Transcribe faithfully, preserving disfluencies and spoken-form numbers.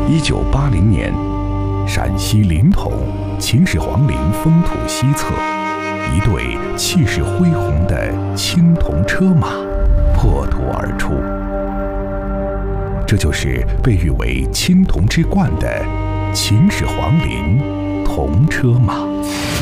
一九八零年，陕西临潼秦始皇陵封土西侧，一对气势恢宏的青铜车马破土而出。这就是被誉为青铜之冠的秦始皇陵铜车马。